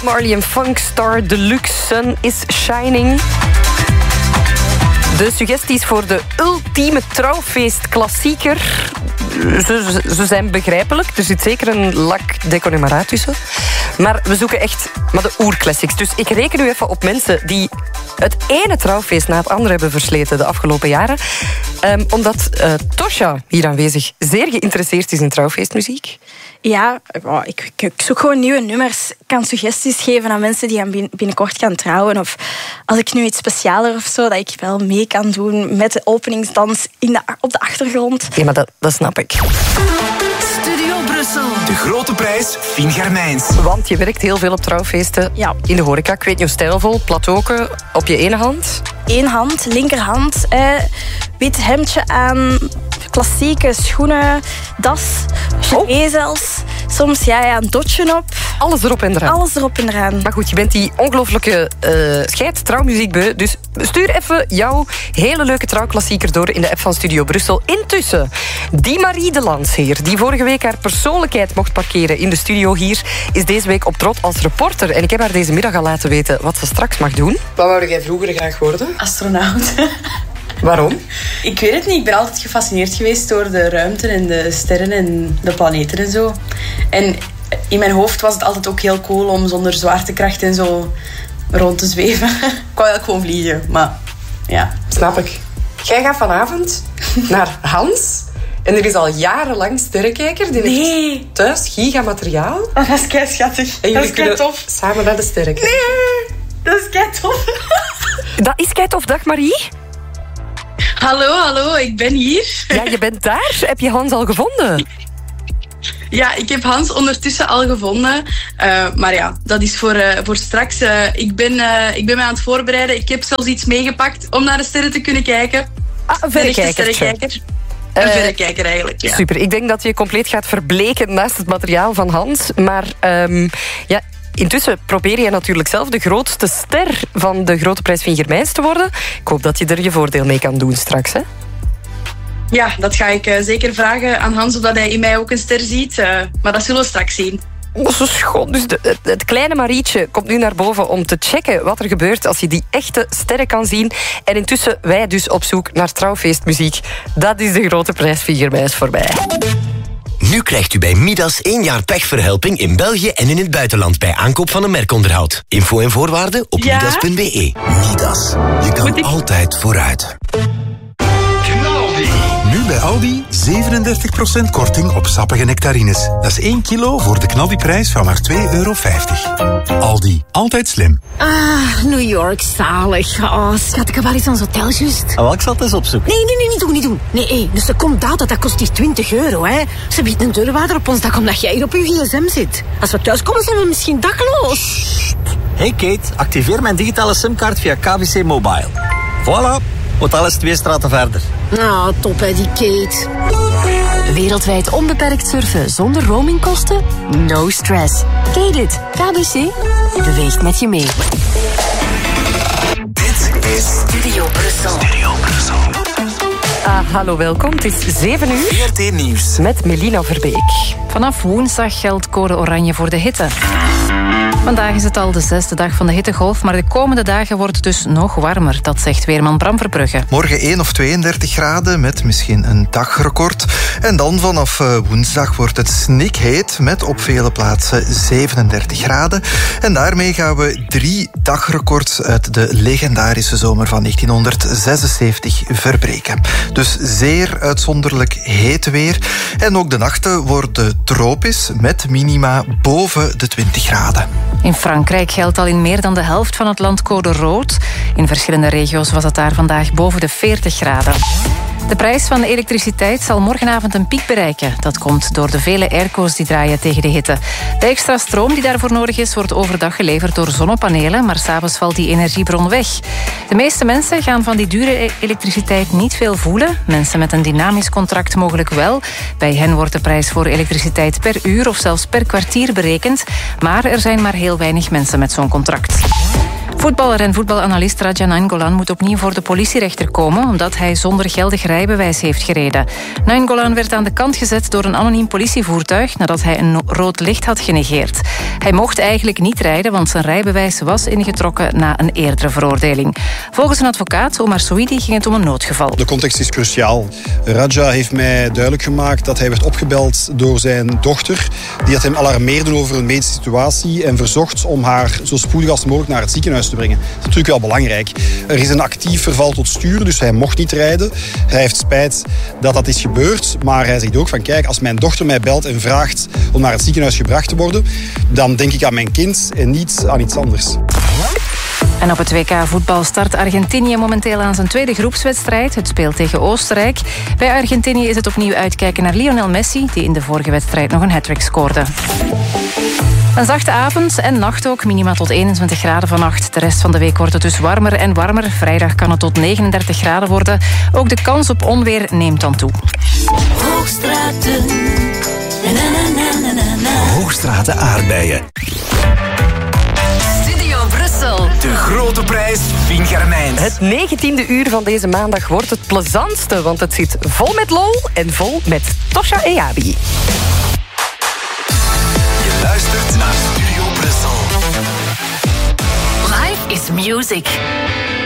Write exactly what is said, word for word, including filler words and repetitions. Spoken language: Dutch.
Bob Marley en Funkstar Deluxe, Sun is Shining. De suggesties voor de ultieme trouwfeestklassieker, ze, ze zijn begrijpelijk. Er zit zeker een lac de Connemara tussen. Maar we zoeken echt maar de oerclassics. Dus ik reken nu even op mensen die het ene trouwfeest na het andere hebben versleten de afgelopen jaren. Um, omdat uh, Tosja, hier aanwezig, zeer geïnteresseerd is in trouwfeestmuziek. Ja, ik, ik zoek gewoon nieuwe nummers. Ik kan suggesties geven aan mensen die gaan binnenkort gaan trouwen. Of als ik nu iets specialer of zo, dat ik wel mee kan doen met de openingsdans in de, op de achtergrond. Ja, maar dat, dat snap ik. Studio Brussel. De grote prijs Fien Germijns. Want je werkt heel veel op trouwfeesten. Ja. In de horeca. Ik weet niet hoe stijlvol. Plateauken op je ene hand. Eén hand, linkerhand. Eh, wit hemdje aan. Klassieke schoenen, das, gilet zelfs. Soms ja, ja, een dotje op. Alles erop en eraan. Alles erop en eraan. Maar goed, je bent die ongelooflijke uh, scheid trouwmuziekbeu. Dus stuur even jouw hele leuke trouwklassieker door in de app van Studio Brussel. Intussen, die Marie de Lansheer, die vorige week haar persoonlijkheid mocht parkeren in de studio hier, is deze week op trot als reporter. En ik heb haar deze middag al laten weten wat ze straks mag doen. Wat wou jij vroeger graag worden? Astronaut. Waarom? Ik weet het niet. Ik ben altijd gefascineerd geweest door de ruimte en de sterren en de planeten en zo. En in mijn hoofd was het altijd ook heel cool om zonder zwaartekracht en zo rond te zweven. Ik wou eigenlijk gewoon vliegen, maar ja. Snap ik. Jij gaat vanavond naar Hans. En er is al jarenlang sterrenkijker. Die nee. heeft thuis gigamateriaal. Oh, dat is kei schattig. En dat is kei tof. Samen naar de sterrenkijker. Nee, dat is kei tof. Dat is kei tof. Dag Marie. Hallo, hallo, ik ben hier. Ja, je bent daar. Heb je Hans al gevonden? Ja, ik heb Hans ondertussen al gevonden. Uh, maar ja, dat is voor, uh, voor straks. Uh, ik, ben, uh, ik ben me aan het voorbereiden. Ik heb zelfs iets meegepakt om naar de sterren te kunnen kijken. Ah, een verrekijkertje. Een uh, verrekijker eigenlijk, ja. Super, ik denk dat je compleet gaat verbleken naast het materiaal van Hans. Maar um, ja... Intussen probeer je natuurlijk zelf de grootste ster van de Grote Prijs Fien Germijns te worden. Ik hoop dat je er je voordeel mee kan doen straks, hè? Ja, dat ga ik uh, zeker vragen aan Hans, zodat hij in mij ook een ster ziet. Uh, maar dat zullen we straks zien. Oh, zo schoon. Dus de, het, het kleine Marietje komt nu naar boven om te checken wat er gebeurt als je die echte sterren kan zien. En intussen wij dus op zoek naar trouwfeestmuziek. Dat is de Grote Prijs Fien Germijns voorbij. Nu krijgt u bij Midas één jaar pechverhelping in België en in het buitenland bij aankoop van een merkonderhoud. Info en voorwaarden op ja? midas punt be. Midas, je kan ik... altijd vooruit. Nu bij Aldi zevenendertig procent korting op sappige nectarines. Dat is één kilo voor de knaldiprijs van maar twee euro vijftig. Aldi, altijd slim. Ah, New York, zalig. Oh, schat, ik heb wel iets aan zo'n hotel juist. Oh, ik zal het eens opzoeken. Nee, nee, nee, niet doen, niet doen. Nee, hey, dus er komt data, dat kost die twintig euro, hè. Ze biedt een deurwaarder op ons dak omdat jij hier op je gsm zit. Als we thuis komen, zijn we misschien dakloos. Hey Kate, activeer mijn digitale simkaart via K V C Mobile. Voilà, hotel is twee straten verder. Nou, top hè, die Kate. Wereldwijd onbeperkt surfen zonder roamingkosten? No stress. Kate it. K B C beweegt met je mee. Dit is Studio Brussel. Studio Brussel. Ah, hallo, welkom. Het is zeven uur. V R T Nieuws. Met Melina Verbeek. Vanaf woensdag geldt code oranje voor de hitte. Vandaag is het al de zesde dag van de hittegolf, maar de komende dagen wordt het dus nog warmer. Dat zegt weerman Bram Verbrugge. Morgen één of tweeëndertig graden met misschien een dagrecord. En dan vanaf woensdag wordt het snikheet met op vele plaatsen zevenendertig graden. En daarmee gaan we drie dagrecords uit de legendarische zomer van negentienhonderdzesenzeventig verbreken. Dus zeer uitzonderlijk heet weer. En ook de nachten worden tropisch met minima boven de twintig graden. In Frankrijk geldt al in meer dan de helft van het land code rood. In verschillende regio's was het daar vandaag boven de veertig graden. De prijs van de elektriciteit zal morgenavond een piek bereiken. Dat komt door de vele airco's die draaien tegen de hitte. De extra stroom die daarvoor nodig is, wordt overdag geleverd door zonnepanelen, maar 's avonds valt die energiebron weg. De meeste mensen gaan van die dure elektriciteit niet veel voelen. Mensen met een dynamisch contract mogelijk wel. Bij hen wordt de prijs voor elektriciteit per uur of zelfs per kwartier berekend. Maar er zijn maar heel weinig mensen met zo'n contract. Voetballer en voetbalanalist Radja Nainggolan moet opnieuw voor de politierechter komen omdat hij zonder geldig rijbewijs heeft gereden. Nainggolan werd aan de kant gezet door een anoniem politievoertuig nadat hij een rood licht had genegeerd. Hij mocht eigenlijk niet rijden, want zijn rijbewijs was ingetrokken na een eerdere veroordeling. Volgens een advocaat, Omar Souidi, ging het om een noodgeval. De context is cruciaal. Radja heeft mij duidelijk gemaakt dat hij werd opgebeld door zijn dochter. Die had hem alarmeerde over een medische situatie en verzocht om haar zo spoedig als mogelijk naar het ziekenhuis te brengen. Dat is natuurlijk wel belangrijk. Er is een actief verval tot stuur, dus hij mocht niet rijden. Hij heeft spijt dat dat is gebeurd, maar hij zegt ook van kijk, als mijn dochter mij belt en vraagt om naar het ziekenhuis gebracht te worden, dan denk ik aan mijn kind en niet aan iets anders. En op het W K voetbal start Argentinië momenteel aan zijn tweede groepswedstrijd. Het speelt tegen Oostenrijk. Bij Argentinië is het opnieuw uitkijken naar Lionel Messi, die in de vorige wedstrijd nog een hat-trick scoorde. Een zachte avond en nacht ook, minima tot eenentwintig graden vannacht. De rest van de week wordt het dus warmer en warmer. Vrijdag kan het tot negenendertig graden worden. Ook de kans op onweer neemt dan toe. Hoogstraten. Na, na, na, na, na. Hoogstraten aardbeien. Studio Brussel. De grote prijs Fien Germijns. Het negentiende uur van deze maandag wordt het plezantste, want het zit vol met lol en vol met Tosha en Jabi. Je luistert naar Studio Brussel. Life is music.